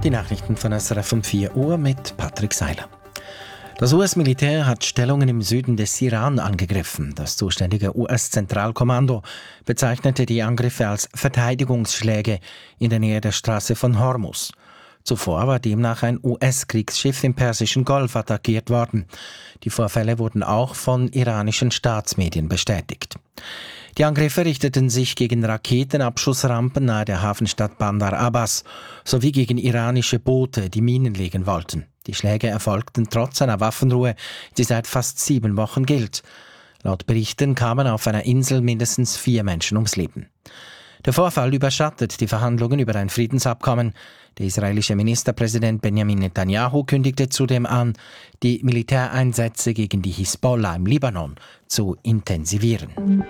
Die Nachrichten von SRF um 4 Uhr mit Patrick Seiler. Das US-Militär hat Stellungen im Süden des Iran angegriffen. Das zuständige US-Zentralkommando bezeichnete die Angriffe als Verteidigungsschläge in der Nähe der Straße von Hormuz. Zuvor war demnach ein US-Kriegsschiff im Persischen Golf attackiert worden. Die Vorfälle wurden auch von iranischen Staatsmedien bestätigt. Die Angriffe richteten sich gegen Raketenabschussrampen nahe der Hafenstadt Bandar Abbas sowie gegen iranische Boote, die Minen legen wollten. Die Schläge erfolgten trotz einer Waffenruhe, die seit fast 7 Wochen gilt. Laut Berichten kamen auf einer Insel mindestens 4 Menschen ums Leben. Der Vorfall überschattet die Verhandlungen über ein Friedensabkommen. Der israelische Ministerpräsident Benjamin Netanyahu kündigte zudem an, die Militäreinsätze gegen die Hisbollah im Libanon zu intensivieren.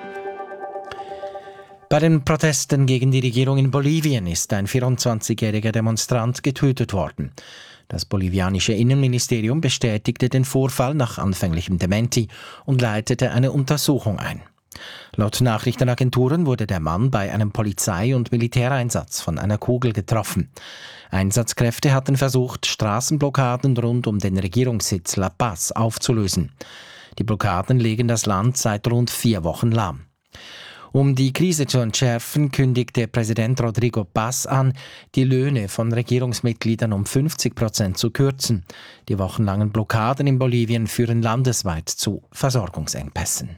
Bei den Protesten gegen die Regierung in Bolivien ist ein 24-jähriger Demonstrant getötet worden. Das bolivianische Innenministerium bestätigte den Vorfall nach anfänglichem Dementi und leitete eine Untersuchung ein. Laut Nachrichtenagenturen wurde der Mann bei einem Polizei- und Militäreinsatz von einer Kugel getroffen. Einsatzkräfte hatten versucht, Straßenblockaden rund um den Regierungssitz La Paz aufzulösen. Die Blockaden legen das Land seit rund 4 Wochen lahm. Um die Krise zu entschärfen, kündigte Präsident Rodrigo Paz an, die Löhne von Regierungsmitgliedern um 50% zu kürzen. Die wochenlangen Blockaden in Bolivien führen landesweit zu Versorgungsengpässen.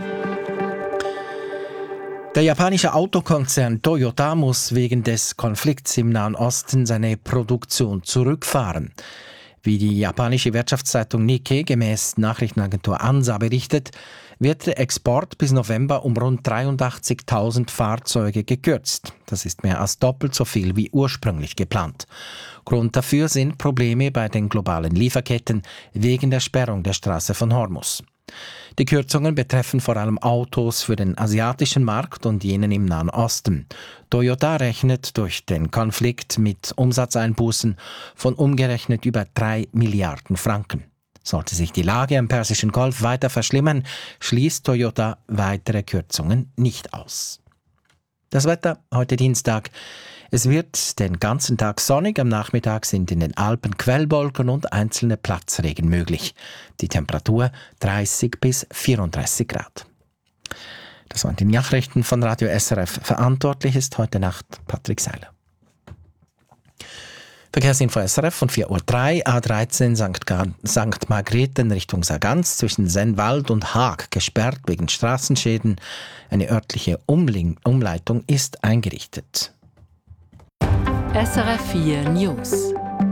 Der japanische Autokonzern Toyota muss wegen des Konflikts im Nahen Osten seine Produktion zurückfahren. Wie die japanische Wirtschaftszeitung Nikkei gemäß Nachrichtenagentur ANSA berichtet, wird der Export bis November um rund 83.000 Fahrzeuge gekürzt. Das ist mehr als doppelt so viel wie ursprünglich geplant. Grund dafür sind Probleme bei den globalen Lieferketten wegen der Sperrung der Straße von Hormuz. Die Kürzungen betreffen vor allem Autos für den asiatischen Markt und jenen im Nahen Osten. Toyota rechnet durch den Konflikt mit Umsatzeinbußen von umgerechnet über 3 Milliarden Franken. Sollte sich die Lage am Persischen Golf weiter verschlimmern, schließt Toyota weitere Kürzungen nicht aus. Das Wetter heute Dienstag. Es wird den ganzen Tag sonnig, am Nachmittag sind in den Alpen Quellwolken und einzelne Platzregen möglich. Die Temperatur 30 bis 34 Grad. Das waren die Nachrichten von Radio SRF. Verantwortlich ist heute Nacht Patrick Seiler. Verkehrsinfo SRF von 4.03 Uhr, A13 St. Margrethen Richtung Sargans zwischen Sennwald und Haag gesperrt wegen Straßenschäden. Eine örtliche Umleitung ist eingerichtet. SRF 4 News.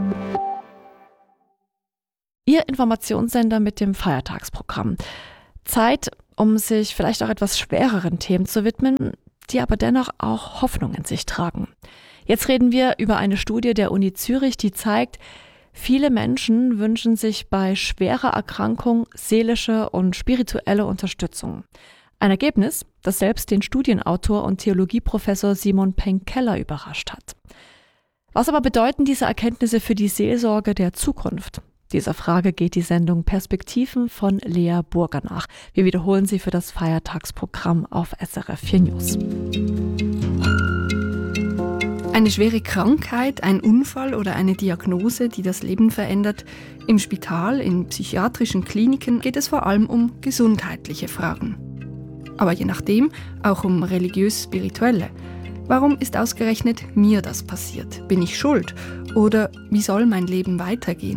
Ihr Informationssender mit dem Feiertagsprogramm. Zeit, um sich vielleicht auch etwas schwereren Themen zu widmen, die aber dennoch auch Hoffnung in sich tragen. Jetzt reden wir über eine Studie der Uni Zürich, die zeigt, viele Menschen wünschen sich bei schwerer Erkrankung seelische und spirituelle Unterstützung. Ein Ergebnis, das selbst den Studienautor und Theologieprofessor Simon Penkeller überrascht hat. Was aber bedeuten diese Erkenntnisse für die Seelsorge der Zukunft? Dieser Frage geht die Sendung Perspektiven von Lea Burger nach. Wir wiederholen sie für das Feiertagsprogramm auf SRF 4 News. Eine schwere Krankheit, ein Unfall oder eine Diagnose, die das Leben verändert. Im Spital, in psychiatrischen Kliniken geht es vor allem um gesundheitliche Fragen. Aber je nachdem auch um religiös-spirituelle. Warum ist ausgerechnet mir das passiert? Bin ich schuld? Oder wie soll mein Leben weitergehen?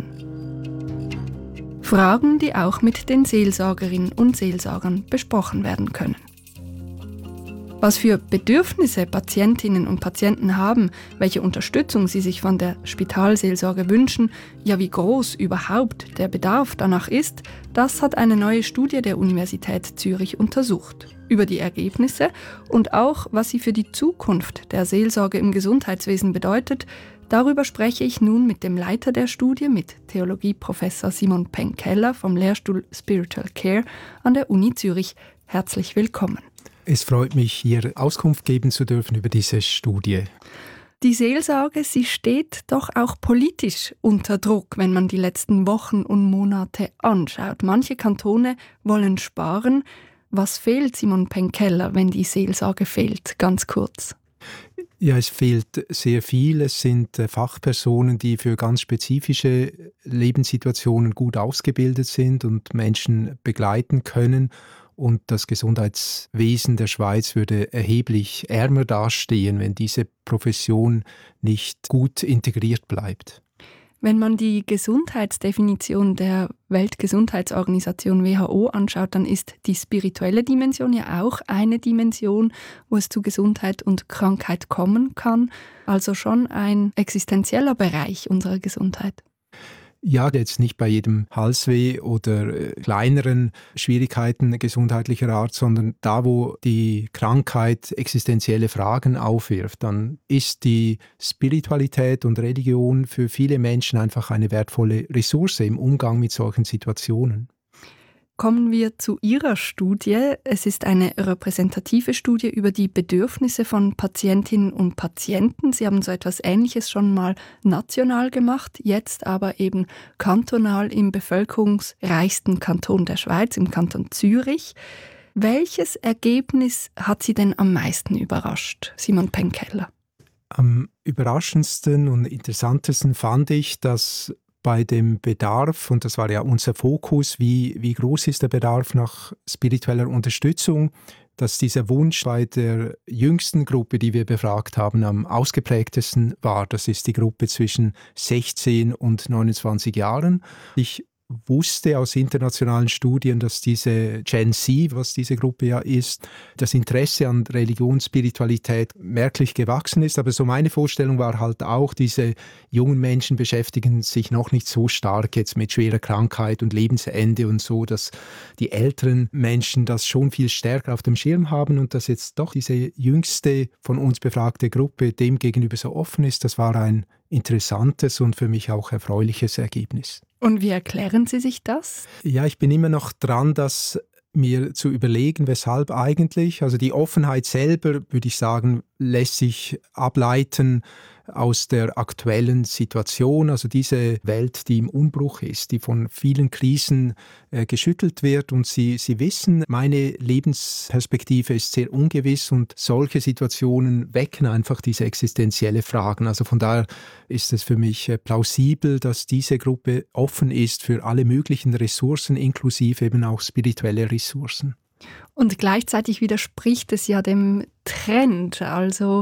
Fragen, die auch mit den Seelsorgerinnen und Seelsorgern besprochen werden können. Was für Bedürfnisse Patientinnen und Patienten haben, welche Unterstützung sie sich von der Spitalseelsorge wünschen, ja wie groß überhaupt der Bedarf danach ist, das hat eine neue Studie der Universität Zürich untersucht. Über die Ergebnisse und auch, was sie für die Zukunft der Seelsorge im Gesundheitswesen bedeutet, darüber spreche ich nun mit dem Leiter der Studie, mit Theologieprofessor Simon Penkeller vom Lehrstuhl Spiritual Care an der Uni Zürich. Herzlich willkommen. Es freut mich, hier Auskunft geben zu dürfen über diese Studie. Die Seelsorge, sie steht doch auch politisch unter Druck, wenn man die letzten Wochen und Monate anschaut. Manche Kantone wollen sparen. Was fehlt, Simon Penkeller, wenn die Seelsorge fehlt? Ganz kurz. Ja, es fehlt sehr viel. Es sind Fachpersonen, die für ganz spezifische Lebenssituationen gut ausgebildet sind und Menschen begleiten können. Und das Gesundheitswesen der Schweiz würde erheblich ärmer dastehen, wenn diese Profession nicht gut integriert bleibt. Wenn man die Gesundheitsdefinition der Weltgesundheitsorganisation WHO anschaut, dann ist die spirituelle Dimension ja auch eine Dimension, wo es zu Gesundheit und Krankheit kommen kann. Also schon ein existenzieller Bereich unserer Gesundheit. Ja, jetzt nicht bei jedem Halsweh oder kleineren Schwierigkeiten gesundheitlicher Art, sondern da, wo die Krankheit existenzielle Fragen aufwirft, dann ist die Spiritualität und Religion für viele Menschen einfach eine wertvolle Ressource im Umgang mit solchen Situationen. Kommen wir zu Ihrer Studie. Es ist eine repräsentative Studie über die Bedürfnisse von Patientinnen und Patienten. Sie haben so etwas Ähnliches schon mal national gemacht, jetzt aber eben kantonal im bevölkerungsreichsten Kanton der Schweiz, im Kanton Zürich. Welches Ergebnis hat Sie denn am meisten überrascht, Simon Penkeller? Am überraschendsten und interessantesten fand ich, dass bei dem Bedarf, und das war ja unser Fokus, wie groß ist der Bedarf nach spiritueller Unterstützung, dass dieser Wunsch bei der jüngsten Gruppe, die wir befragt haben, am ausgeprägtesten war. Das ist die Gruppe zwischen 16 und 29 Jahren. Ich wusste aus internationalen Studien, dass diese Gen Z, was diese Gruppe ja ist, das Interesse an Religion, Spiritualität merklich gewachsen ist. Aber so meine Vorstellung war halt auch, diese jungen Menschen beschäftigen sich noch nicht so stark jetzt mit schwerer Krankheit und Lebensende und so, dass die älteren Menschen das schon viel stärker auf dem Schirm haben und dass jetzt doch diese jüngste von uns befragte Gruppe dem gegenüber so offen ist. Das war ein interessantes und für mich auch erfreuliches Ergebnis. Und wie erklären Sie sich das? Ja, ich bin immer noch dran, das mir zu überlegen, weshalb eigentlich. Also die Offenheit selber, würde ich sagen, lässt sich ableiten aus der aktuellen Situation, also diese Welt, die im Umbruch ist, die von vielen Krisen geschüttelt wird und sie wissen, meine Lebensperspektive ist sehr ungewiss und solche Situationen wecken einfach diese existenzielle Fragen. Also von daher ist es für mich plausibel, dass diese Gruppe offen ist für alle möglichen Ressourcen, inklusive eben auch spirituelle Ressourcen. Und gleichzeitig widerspricht es ja dem Trend. Also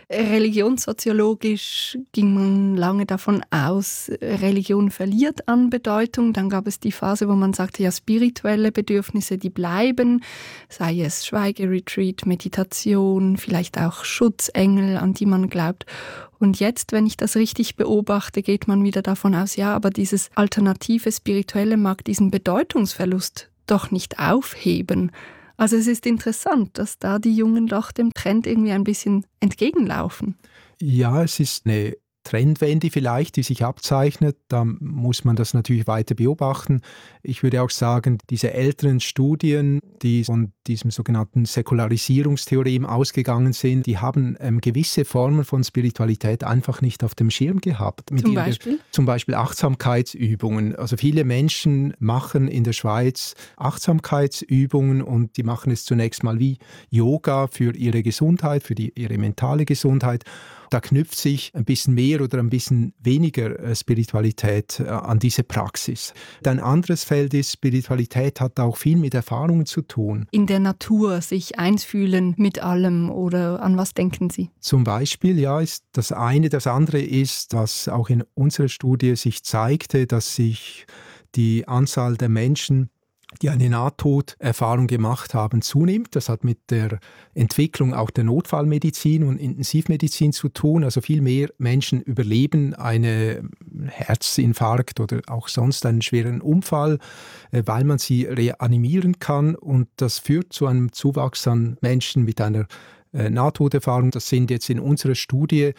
religionssoziologisch ging man lange davon aus, Religion verliert an Bedeutung. Dann gab es die Phase, wo man sagte, ja, spirituelle Bedürfnisse, die bleiben, sei es Schweigeretreat, Meditation, vielleicht auch Schutzengel, an die man glaubt. Und jetzt, wenn ich das richtig beobachte, geht man wieder davon aus, ja, aber dieses alternative Spirituelle mag diesen Bedeutungsverlust doch nicht aufheben. Also es ist interessant, dass da die Jungen doch dem Trend irgendwie ein bisschen entgegenlaufen. Ja, es ist eine Trendwende vielleicht, die sich abzeichnet. Da muss man das natürlich weiter beobachten. Ich würde auch sagen, diese älteren Studien, die von diesem sogenannten Säkularisierungstheorem ausgegangen sind, die haben gewisse Formen von Spiritualität einfach nicht auf dem Schirm gehabt. Zum Beispiel? Zum Beispiel Achtsamkeitsübungen. Also viele Menschen machen in der Schweiz Achtsamkeitsübungen und die machen es zunächst mal wie Yoga für ihre Gesundheit, für ihre mentale Gesundheit. Da knüpft sich ein bisschen mehr oder ein bisschen weniger Spiritualität an diese Praxis. Ein anderes Feld ist, Spiritualität hat auch viel mit Erfahrungen zu tun. In der Natur sich eins fühlen mit allem oder an was denken Sie? Zum Beispiel, ja, ist das eine. Das andere ist, was auch in unserer Studie sich zeigte, dass sich die Anzahl der Menschen, die eine Nahtoderfahrung gemacht haben, zunimmt. Das hat mit der Entwicklung auch der Notfallmedizin und Intensivmedizin zu tun. Also viel mehr Menschen überleben einen Herzinfarkt oder auch sonst einen schweren Unfall, weil man sie reanimieren kann. Und das führt zu einem Zuwachs an Menschen mit einer Nahtoderfahrung. Das sind jetzt in unserer Studie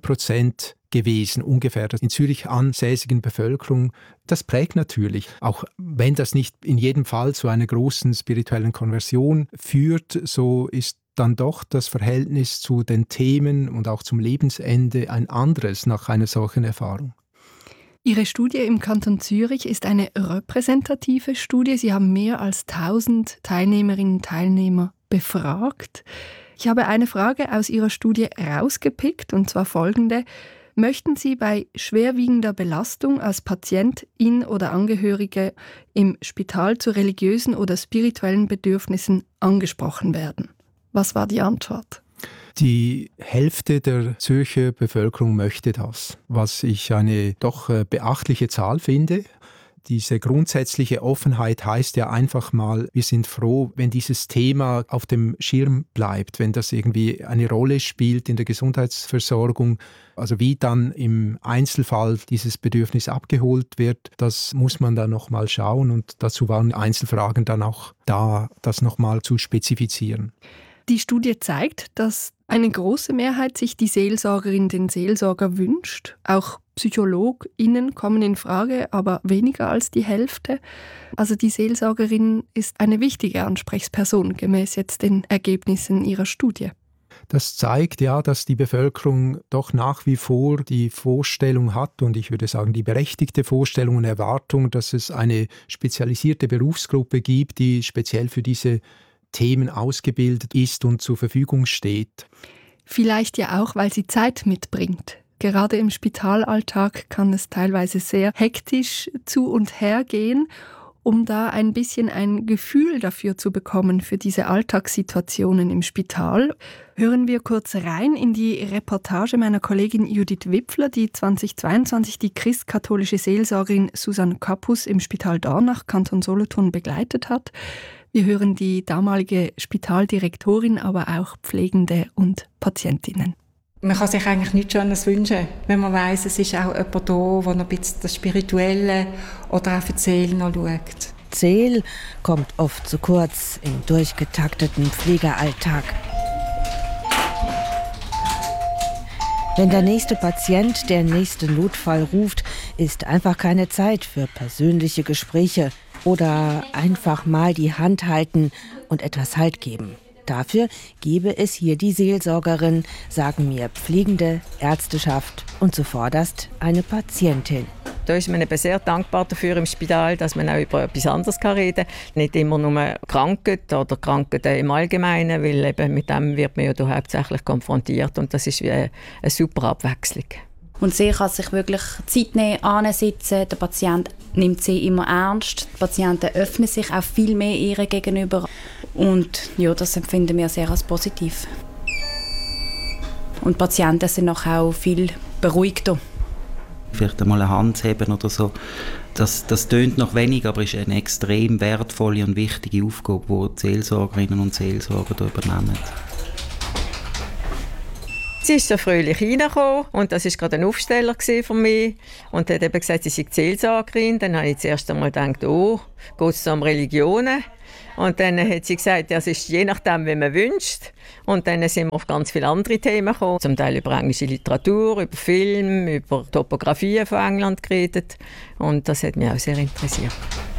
9% gewesen, ungefähr, das in Zürich ansässigen Bevölkerung. Das prägt natürlich, auch wenn das nicht in jedem Fall zu einer großen spirituellen Konversion führt, so ist dann doch das Verhältnis zu den Themen und auch zum Lebensende ein anderes nach einer solchen Erfahrung. Ihre Studie im Kanton Zürich ist eine repräsentative Studie. Sie haben mehr als 1000 Teilnehmerinnen und Teilnehmer befragt. Ich habe eine Frage aus Ihrer Studie rausgepickt, und zwar folgende. Möchten Sie bei schwerwiegender Belastung als Patientin oder Angehörige im Spital zu religiösen oder spirituellen Bedürfnissen angesprochen werden? Was war die Antwort? Die Hälfte der Zürcher Bevölkerung möchte das, was ich eine doch beachtliche Zahl finde. Diese grundsätzliche Offenheit heißt ja einfach mal, wir sind froh, wenn dieses Thema auf dem Schirm bleibt, wenn das irgendwie eine Rolle spielt in der Gesundheitsversorgung. Also wie dann im Einzelfall dieses Bedürfnis abgeholt wird, das muss man dann nochmal schauen, und dazu waren Einzelfragen dann auch da, das nochmal zu spezifizieren. Die Studie zeigt, dass eine große Mehrheit sich die Seelsorgerin, den Seelsorger wünscht. Auch PsychologInnen kommen in Frage, aber weniger als die Hälfte. Also die Seelsorgerin ist eine wichtige Ansprechperson, gemäß jetzt den Ergebnissen Ihrer Studie. Das zeigt ja, dass die Bevölkerung doch nach wie vor die Vorstellung hat, und ich würde sagen die berechtigte Vorstellung und Erwartung, dass es eine spezialisierte Berufsgruppe gibt, die speziell für diese Themen ausgebildet ist und zur Verfügung steht. Vielleicht ja auch, weil sie Zeit mitbringt. Gerade im Spitalalltag kann es teilweise sehr hektisch zu und her gehen. Um da ein bisschen ein Gefühl dafür zu bekommen, für diese Alltagssituationen im Spital, hören wir kurz rein in die Reportage meiner Kollegin Judith Wipfler, die 2022 die christkatholische Seelsorgerin Susanne Kappus im Spital Dornach, Kanton Solothurn, begleitet hat. Wir hören die damalige Spitaldirektorin, aber auch Pflegende und Patientinnen. Man kann sich eigentlich nichts Schönes wünschen, wenn man weiss, es ist auch jemand da, der noch ein bisschen das Spirituelle oder auch für die Seele noch schaut. Die Seele kommt oft zu kurz im durchgetakteten Pflegealltag. Wenn der nächste Patient den nächsten Notfall ruft, ist einfach keine Zeit für persönliche Gespräche oder einfach mal die Hand halten und etwas Halt geben. Dafür gebe es hier die Seelsorgerin, sagen mir Pflegende, Ärzteschaft und zuvorderst eine Patientin. Da ist man eben sehr dankbar dafür im Spital, dass man auch über etwas anderes reden kann. Nicht immer nur Krankheit oder Krankheit im Allgemeinen, weil eben mit dem wird man ja hauptsächlich konfrontiert, und das ist wie eine super Abwechslung. Und sie kann sich wirklich Zeit nehmen, ansitzen. Der Patient nimmt sie immer ernst. Die Patienten öffnen sich auch viel mehr ihr gegenüber. Und ja, das empfinden wir sehr als positiv. Und die Patienten sind nachher auch viel beruhigter. Vielleicht einmal eine Hand heben oder so. Das tönt noch wenig, aber ist eine extrem wertvolle und wichtige Aufgabe, die die Seelsorgerinnen und Seelsorger hier übernehmen. Sie ist so fröhlich reingekommen, und das war gerade ein Aufsteller von mir. Und er hat eben gesagt, sie sei Seelsorgerin. Dann habe ich zuerst einmal gedacht, oh, geht es um Religionen? Und dann hat sie gesagt, ja, es ist je nachdem, wie man wünscht. Und dann sind wir auf ganz viele andere Themen gekommen. Zum Teil über englische Literatur, über Film, über Topografien von England geredet. Und das hat mich auch sehr interessiert.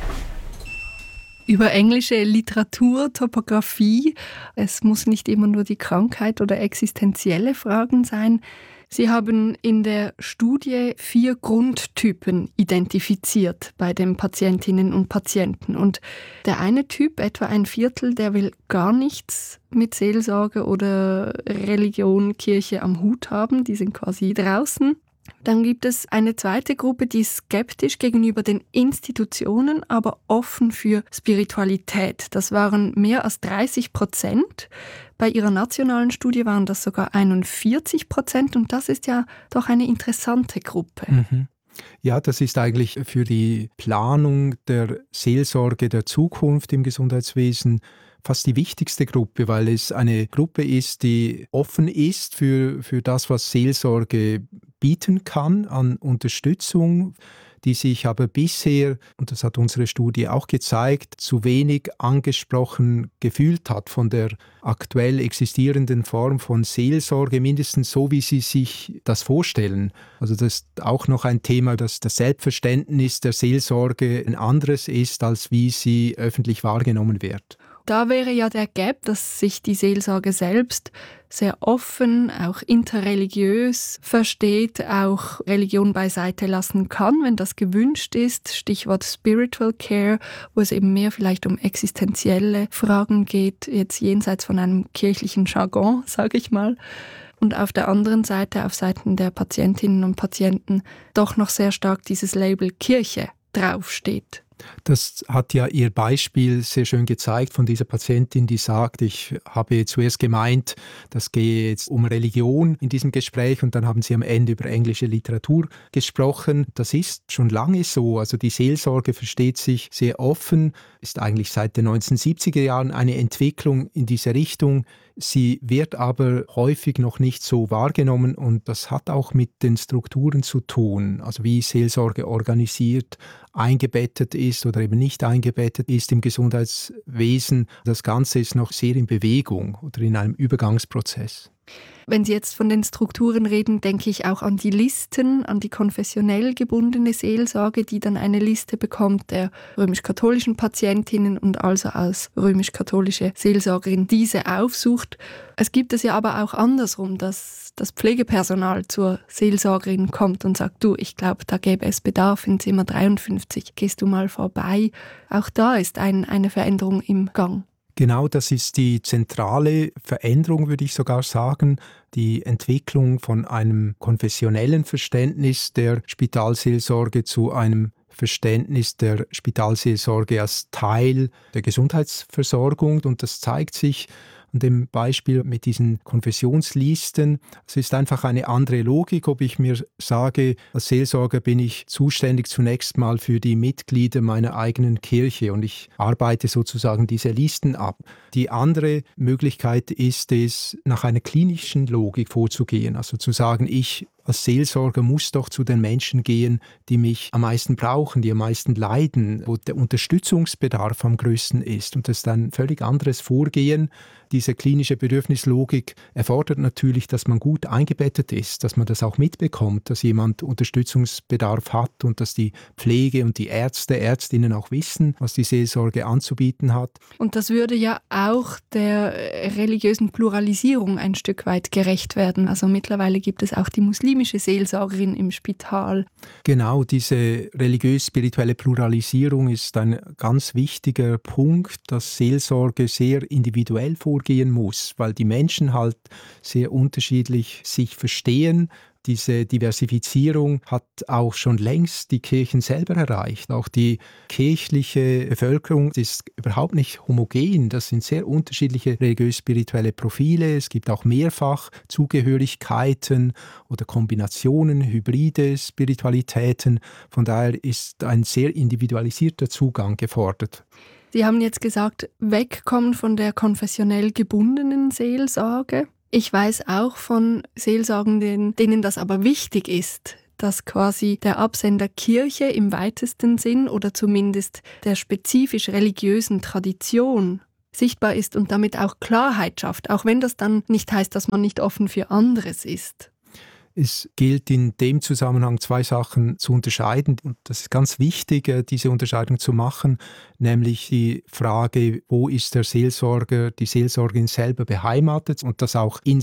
Über englische Literatur, Topographie. Es muss nicht immer nur die Krankheit oder existenzielle Fragen sein. Sie haben in der Studie 4 Grundtypen identifiziert bei den Patientinnen und Patienten. Und der eine Typ, etwa ein Viertel, der will gar nichts mit Seelsorge oder Religion, Kirche am Hut haben. Die sind quasi draußen. Dann gibt es eine zweite Gruppe, die ist skeptisch gegenüber den Institutionen, aber offen für Spiritualität. Das waren mehr als 30%. Bei ihrer nationalen Studie waren das sogar 41%, und das ist ja doch eine interessante Gruppe. Mhm. Ja, das ist eigentlich für die Planung der Seelsorge der Zukunft im Gesundheitswesen fast die wichtigste Gruppe, weil es eine Gruppe ist, die offen ist für das, was Seelsorge bieten kann an Unterstützung, die sich aber bisher, und das hat unsere Studie auch gezeigt, zu wenig angesprochen gefühlt hat von der aktuell existierenden Form von Seelsorge, mindestens so, wie sie sich das vorstellen. Also das ist auch noch ein Thema, dass das Selbstverständnis der Seelsorge ein anderes ist, als wie sie öffentlich wahrgenommen wird. da wäre ja der Gap, dass sich die Seelsorge selbst sehr offen, auch interreligiös versteht, auch Religion beiseite lassen kann, wenn das gewünscht ist. Stichwort Spiritual Care, wo es eben mehr vielleicht um existenzielle Fragen geht, jetzt jenseits von einem kirchlichen Jargon, sage ich mal. Und auf der anderen Seite, auf Seiten der Patientinnen und Patienten, doch noch sehr stark dieses Label Kirche draufsteht. Das hat ja Ihr Beispiel sehr schön gezeigt von dieser Patientin, die sagt, ich habe zuerst gemeint, das gehe jetzt um Religion in diesem Gespräch und dann haben Sie am Ende über englische Literatur gesprochen. Das ist schon lange so. Also die Seelsorge versteht sich sehr offen, ist eigentlich seit den 1970er Jahren eine Entwicklung in diese Richtung. Sie wird aber häufig noch nicht so wahrgenommen und das hat auch mit den Strukturen zu tun, also wie Seelsorge organisiert, eingebettet ist oder eben nicht eingebettet ist im Gesundheitswesen. Das Ganze ist noch sehr in Bewegung oder in einem Übergangsprozess. Wenn Sie jetzt von den Strukturen reden, denke ich auch an die Listen, an die konfessionell gebundene Seelsorge, die dann eine Liste bekommt der römisch-katholischen Patientinnen und also als römisch-katholische Seelsorgerin diese aufsucht. Es gibt es ja aber auch andersrum, dass das Pflegepersonal zur Seelsorgerin kommt und sagt, du, ich glaube, da gäbe es Bedarf in Zimmer 53, gehst du mal vorbei. Auch da ist eine Veränderung im Gang. Genau, das ist die zentrale Veränderung, würde ich sogar sagen, die Entwicklung von einem konfessionellen Verständnis der Spitalseelsorge zu einem Verständnis der Spitalseelsorge als Teil der Gesundheitsversorgung. Und das zeigt sich an dem Beispiel mit diesen Konfessionslisten. Es ist einfach eine andere Logik, ob ich mir sage, als Seelsorger bin ich zuständig zunächst mal für die Mitglieder meiner eigenen Kirche und ich arbeite sozusagen diese Listen ab. Die andere Möglichkeit ist es, nach einer klinischen Logik vorzugehen, also zu sagen, ich als Seelsorger muss doch zu den Menschen gehen, die mich am meisten brauchen, die am meisten leiden, wo der Unterstützungsbedarf am größten ist. Und das ist ein völlig anderes Vorgehen. Diese klinische Bedürfnislogik erfordert natürlich, dass man gut eingebettet ist, dass man das auch mitbekommt, dass jemand Unterstützungsbedarf hat und dass die Pflege und die Ärzte, Ärztinnen auch wissen, was die Seelsorge anzubieten hat. Und das würde ja auch der religiösen Pluralisierung ein Stück weit gerecht werden. Also mittlerweile gibt es auch die muslimische Seelsorgerin im Spital. Genau, diese religiös-spirituelle Pluralisierung ist ein ganz wichtiger Punkt, dass Seelsorge sehr individuell vorgehen muss, weil die Menschen halt sehr unterschiedlich sich verstehen. Diese Diversifizierung hat auch schon längst die Kirchen selber erreicht. Auch die kirchliche Bevölkerung ist überhaupt nicht homogen. Das sind sehr unterschiedliche religiös-spirituelle Profile. Es gibt auch mehrfach Zugehörigkeiten oder Kombinationen, hybride Spiritualitäten. Von daher ist ein sehr individualisierter Zugang gefordert. Sie haben jetzt gesagt, wegkommen von der konfessionell gebundenen Seelsorge. Ich weiß auch von Seelsorgenden, denen das aber wichtig ist, dass quasi der Absender Kirche im weitesten Sinn oder zumindest der spezifisch religiösen Tradition sichtbar ist und damit auch Klarheit schafft, auch wenn das dann nicht heißt, dass man nicht offen für anderes ist. Es gilt in dem Zusammenhang zwei Sachen zu unterscheiden und das ist ganz wichtig, diese Unterscheidung zu machen, nämlich die Frage, wo ist der Seelsorger, die Seelsorgerin selber beheimatet und das auch in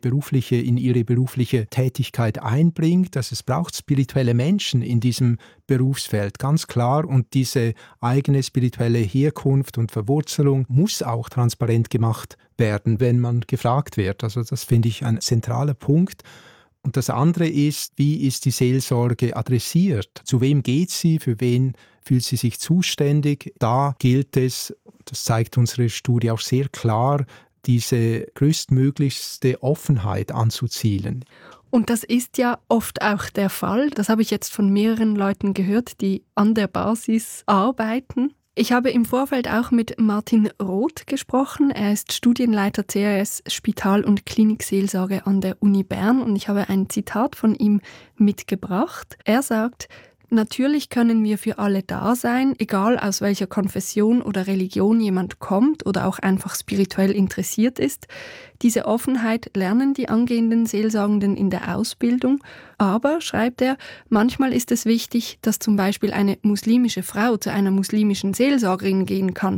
ihre berufliche Tätigkeit einbringt. Also es braucht spirituelle Menschen in diesem Berufsfeld, ganz klar, und diese eigene spirituelle Herkunft und Verwurzelung muss auch transparent gemacht werden, wenn man gefragt wird. Also das finde ich ein zentraler Punkt. Und das andere ist, wie ist die Seelsorge adressiert? Zu wem geht sie? Für wen fühlt sie sich zuständig? Da gilt es, das zeigt unsere Studie auch sehr klar, diese größtmöglichste Offenheit anzuzielen. Und das ist ja oft auch der Fall. Das habe ich jetzt von mehreren Leuten gehört, die an der Basis arbeiten. Ich habe im Vorfeld auch mit Martin Roth gesprochen. Er ist Studienleiter CRS Spital- und Klinikseelsorge an der Uni Bern und ich habe ein Zitat von ihm mitgebracht. Er sagt, natürlich können wir für alle da sein, egal aus welcher Konfession oder Religion jemand kommt oder auch einfach spirituell interessiert ist. Diese Offenheit lernen die angehenden Seelsorgenden in der Ausbildung. Aber, schreibt er, manchmal ist es wichtig, dass zum Beispiel eine muslimische Frau zu einer muslimischen Seelsorgerin gehen kann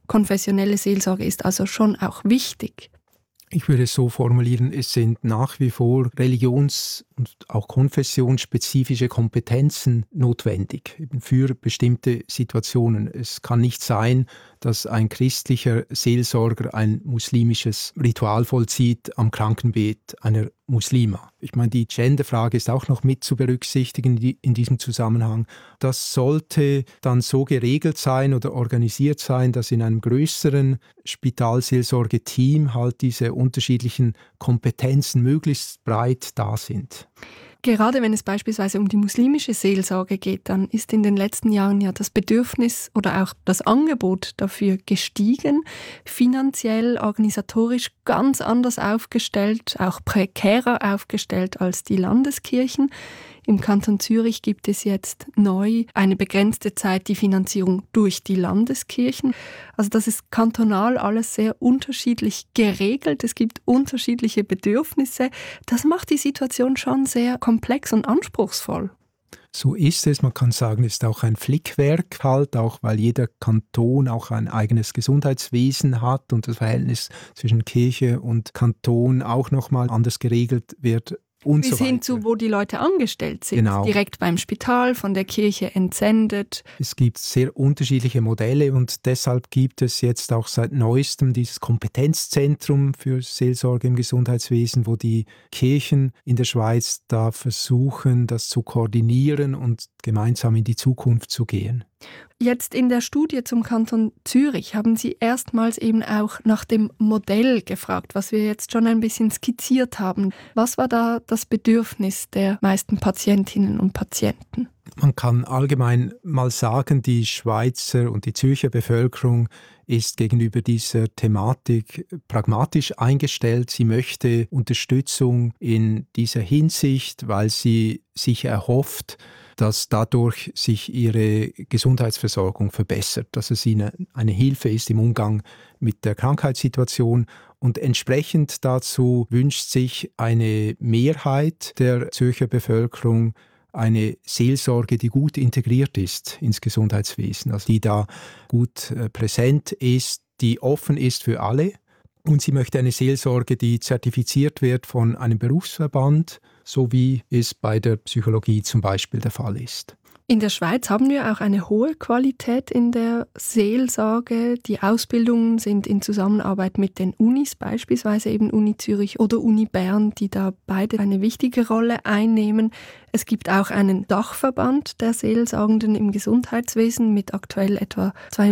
konfessionelle Seelsorge ist also schon auch wichtig. Ich würde es so formulieren, es sind nach wie vor religions- und auch konfessionsspezifische Kompetenzen notwendig, eben für bestimmte Situationen. Es kann nicht sein, dass ein christlicher Seelsorger ein muslimisches Ritual vollzieht am Krankenbett einer Muslima. Ich meine, die Genderfrage ist auch noch mit zu berücksichtigen in diesem Zusammenhang. Das sollte dann so geregelt sein oder organisiert sein, dass in einem größeren Spitalseelsorge-Team halt diese unterschiedlichen Kompetenzen möglichst breit da sind. Gerade wenn es beispielsweise um die muslimische Seelsorge geht, dann ist in den letzten Jahren ja das Bedürfnis oder auch das Angebot dafür gestiegen, finanziell, organisatorisch ganz anders aufgestellt, auch prekärer aufgestellt als die Landeskirchen. Im Kanton Zürich gibt es jetzt neu eine begrenzte Zeit die Finanzierung durch die Landeskirchen. Also das ist kantonal alles sehr unterschiedlich geregelt. Es gibt unterschiedliche Bedürfnisse. Das macht die Situation schon sehr komplex und anspruchsvoll. So ist es. Man kann sagen, es ist auch ein Flickwerk halt, auch weil jeder Kanton auch ein eigenes Gesundheitswesen hat und das Verhältnis zwischen Kirche und Kanton auch nochmal anders geregelt wird. Bis hin zu, wo die Leute angestellt sind, genau. Direkt beim Spital, von der Kirche entsendet. Es gibt sehr unterschiedliche Modelle und deshalb gibt es jetzt auch seit Neuestem dieses Kompetenzzentrum für Seelsorge im Gesundheitswesen, wo die Kirchen in der Schweiz da versuchen, das zu koordinieren und gemeinsam in die Zukunft zu gehen. Jetzt in der Studie zum Kanton Zürich haben Sie erstmals eben auch nach dem Modell gefragt, was wir jetzt schon ein bisschen skizziert haben. Was war da das Bedürfnis der meisten Patientinnen und Patienten? Man kann allgemein mal sagen, die Schweizer und die Zürcher Bevölkerung ist gegenüber dieser Thematik pragmatisch eingestellt. Sie möchte Unterstützung in dieser Hinsicht, weil sie sich erhofft, dass dadurch sich ihre Gesundheitsversorgung verbessert, dass es ihnen eine Hilfe ist im Umgang mit der Krankheitssituation. Und entsprechend dazu wünscht sich eine Mehrheit der Zürcher Bevölkerung eine Seelsorge, die gut integriert ist ins Gesundheitswesen, also die da gut präsent ist, die offen ist für alle. Und sie möchte eine Seelsorge, die zertifiziert wird von einem Berufsverband, so wie es bei der Psychologie zum Beispiel der Fall ist. In der Schweiz haben wir auch eine hohe Qualität in der Seelsorge. Die Ausbildungen sind in Zusammenarbeit mit den Unis, beispielsweise eben Uni Zürich oder Uni Bern, die da beide eine wichtige Rolle einnehmen. Es gibt auch einen Dachverband der Seelsorgenden im Gesundheitswesen mit aktuell etwa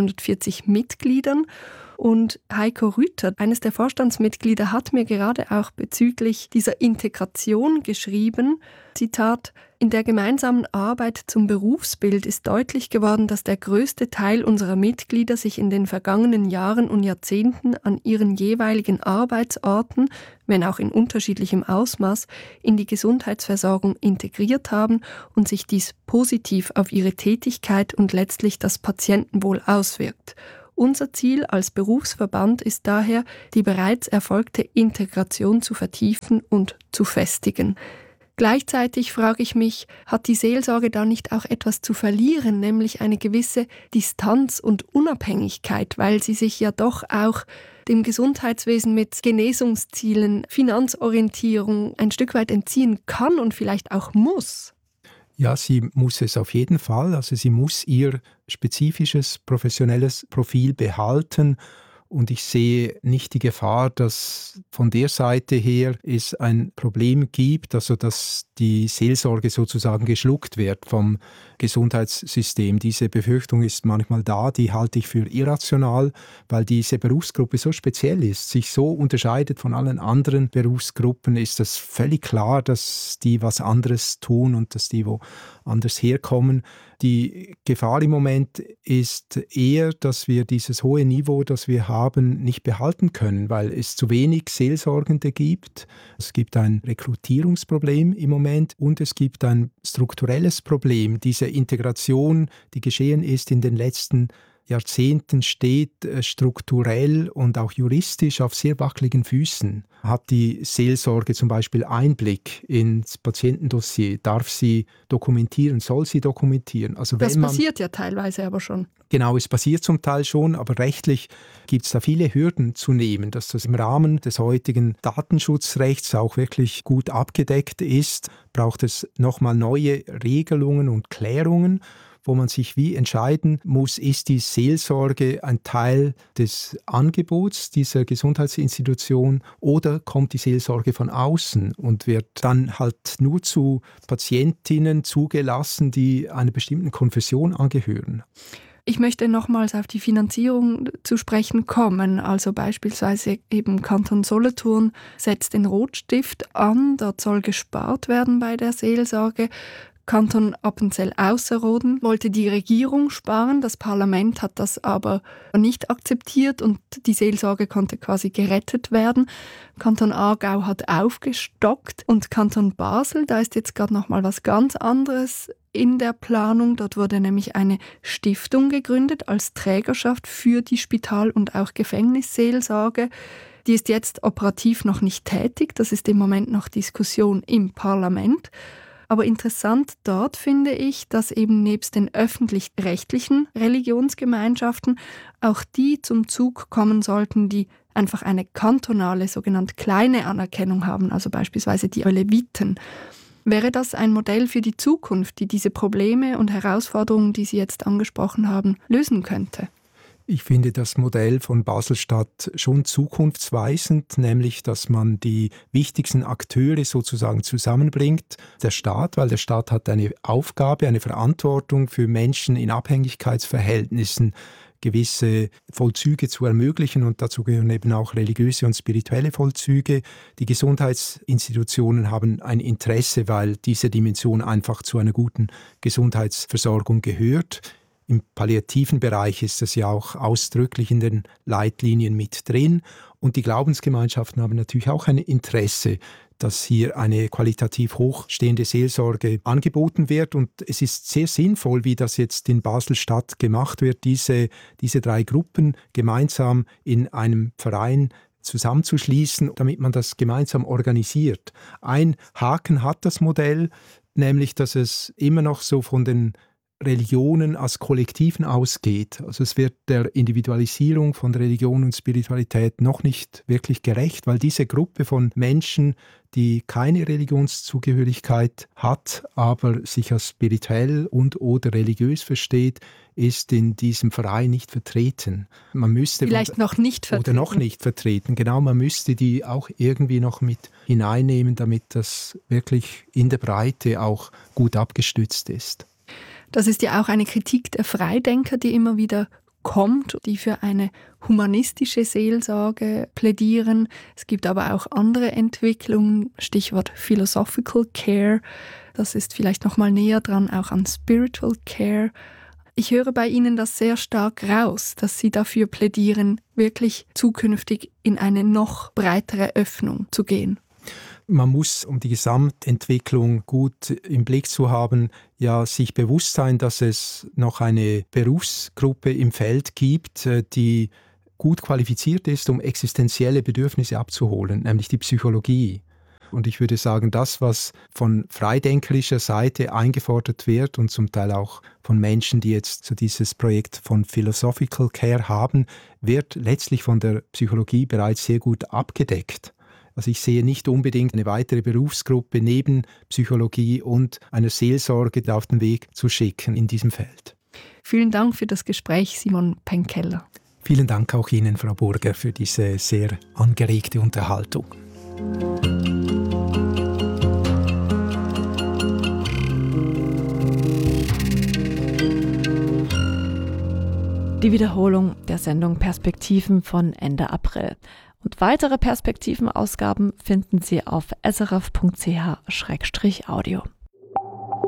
240 Mitgliedern. Und Heiko Rüther, eines der Vorstandsmitglieder, hat mir gerade auch bezüglich dieser Integration geschrieben, Zitat, in der gemeinsamen Arbeit zum Berufsbild ist deutlich geworden, dass der größte Teil unserer Mitglieder sich in den vergangenen Jahren und Jahrzehnten an ihren jeweiligen Arbeitsorten, wenn auch in unterschiedlichem Ausmaß, in die Gesundheitsversorgung integriert haben und sich dies positiv auf ihre Tätigkeit und letztlich das Patientenwohl auswirkt. Unser Ziel als Berufsverband ist daher, die bereits erfolgte Integration zu vertiefen und zu festigen. Gleichzeitig frage ich mich, hat die Seelsorge da nicht auch etwas zu verlieren, nämlich eine gewisse Distanz und Unabhängigkeit, weil sie sich ja doch auch dem Gesundheitswesen mit Genesungszielen, Finanzorientierung ein Stück weit entziehen kann und vielleicht auch muss? Ja, sie muss es auf jeden Fall. Also sie muss ihr spezifisches professionelles Profil behalten. Und ich sehe nicht die Gefahr, dass von der Seite her es ein Problem gibt, also dass die Seelsorge sozusagen geschluckt wird vom Gesundheitssystem. Diese Befürchtung ist manchmal da, die halte ich für irrational, weil diese Berufsgruppe so speziell ist, sich so unterscheidet von allen anderen Berufsgruppen, ist das völlig klar, dass die was anderes tun und dass die wo anders herkommen. Die Gefahr im Moment ist eher, dass wir dieses hohe Niveau, das wir haben, nicht behalten können, weil es zu wenig Seelsorgende gibt. Es gibt ein Rekrutierungsproblem im Moment und es gibt ein strukturelles Problem. Diese Integration, die geschehen ist in den letzten Jahrzehnten steht, strukturell und auch juristisch auf sehr wackeligen Füßen. Hat die Seelsorge zum Beispiel Einblick ins Patientendossier? Darf sie dokumentieren? Soll sie dokumentieren? Also das passiert ja teilweise aber schon. Genau, es passiert zum Teil schon, aber rechtlich gibt es da viele Hürden zu nehmen, dass das im Rahmen des heutigen Datenschutzrechts auch wirklich gut abgedeckt ist. Braucht es nochmal neue Regelungen und Klärungen, wo man sich wie entscheiden muss, ist die Seelsorge ein Teil des Angebots dieser Gesundheitsinstitution oder kommt die Seelsorge von außen und wird dann halt nur zu Patientinnen zugelassen, die einer bestimmten Konfession angehören. Ich möchte nochmals auf die Finanzierung zu sprechen kommen. Also beispielsweise eben Kanton Solothurn setzt den Rotstift an, dort soll gespart werden bei der Seelsorge. Kanton Appenzell-Ausserrhoden wollte die Regierung sparen, das Parlament hat das aber nicht akzeptiert und die Seelsorge konnte quasi gerettet werden. Kanton Aargau hat aufgestockt und Kanton Basel, da ist jetzt gerade noch mal was ganz anderes in der Planung. Dort wurde nämlich eine Stiftung gegründet als Trägerschaft für die Spital- und auch Gefängnisseelsorge. Die ist jetzt operativ noch nicht tätig, das ist im Moment noch Diskussion im Parlament. Aber interessant dort finde ich, dass eben nebst den öffentlich-rechtlichen Religionsgemeinschaften auch die zum Zug kommen sollten, die einfach eine kantonale, sogenannte kleine Anerkennung haben, also beispielsweise die Leviten. Wäre das ein Modell für die Zukunft, die diese Probleme und Herausforderungen, die Sie jetzt angesprochen haben, lösen könnte? Ich finde das Modell von Basel-Stadt schon zukunftsweisend, nämlich dass man die wichtigsten Akteure sozusagen zusammenbringt. Der Staat, weil der Staat hat eine Aufgabe, eine Verantwortung für Menschen in Abhängigkeitsverhältnissen, gewisse Vollzüge zu ermöglichen und dazu gehören eben auch religiöse und spirituelle Vollzüge. Die Gesundheitsinstitutionen haben ein Interesse, weil diese Dimension einfach zu einer guten Gesundheitsversorgung gehört. Im palliativen Bereich ist das ja auch ausdrücklich in den Leitlinien mit drin. Und die Glaubensgemeinschaften haben natürlich auch ein Interesse, dass hier eine qualitativ hochstehende Seelsorge angeboten wird. Und es ist sehr sinnvoll, wie das jetzt in Basel-Stadt gemacht wird, diese 3 Gruppen gemeinsam in einem Verein zusammenzuschließen, damit man das gemeinsam organisiert. Ein Haken hat das Modell, nämlich dass es immer noch so von den Religionen als Kollektiven ausgeht. Also es wird der Individualisierung von Religion und Spiritualität noch nicht wirklich gerecht, weil diese Gruppe von Menschen, die keine Religionszugehörigkeit hat, aber sich als spirituell und oder religiös versteht, ist in diesem Verein nicht vertreten. Man müsste vielleicht noch nicht vertreten. Oder noch nicht vertreten. Genau, man müsste die auch irgendwie noch mit hineinnehmen, damit das wirklich in der Breite auch gut abgestützt ist. Das ist ja auch eine Kritik der Freidenker, die immer wieder kommt, die für eine humanistische Seelsorge plädieren. Es gibt aber auch andere Entwicklungen, Stichwort Philosophical Care. Das ist vielleicht noch mal näher dran, auch an Spiritual Care. Ich höre bei Ihnen das sehr stark raus, dass Sie dafür plädieren, wirklich zukünftig in eine noch breitere Öffnung zu gehen. Man muss, um die Gesamtentwicklung gut im Blick zu haben, ja sich bewusst sein, dass es noch eine Berufsgruppe im Feld gibt, die gut qualifiziert ist, um existenzielle Bedürfnisse abzuholen, nämlich die Psychologie. Und ich würde sagen, das, was von freidenkerischer Seite eingefordert wird und zum Teil auch von Menschen, die jetzt so dieses Projekt von Philosophical Care haben, wird letztlich von der Psychologie bereits sehr gut abgedeckt. Also ich sehe nicht unbedingt eine weitere Berufsgruppe neben Psychologie und einer Seelsorge auf den Weg zu schicken in diesem Feld. Vielen Dank für das Gespräch, Simon Penkeller. Vielen Dank auch Ihnen, Frau Burger, für diese sehr angeregte Unterhaltung. Die Wiederholung der Sendung Perspektiven von Ende April. Und weitere Perspektivenausgaben finden Sie auf srf.ch/audio.